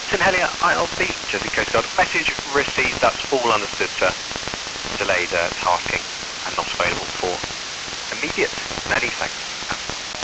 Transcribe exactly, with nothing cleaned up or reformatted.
Captain Helier, I L C, Jersey Coast Guard. Message received, that's all understood, sir. Delayed uh, tasking and not available for immediate. Many thanks.